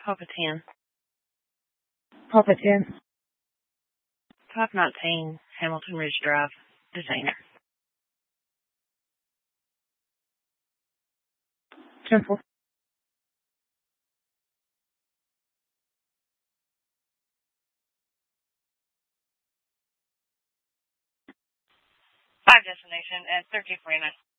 Papa 10. Papa 10. 519 Hamilton Ridge Drive, Detainer. 10-4. Five destination at 1349.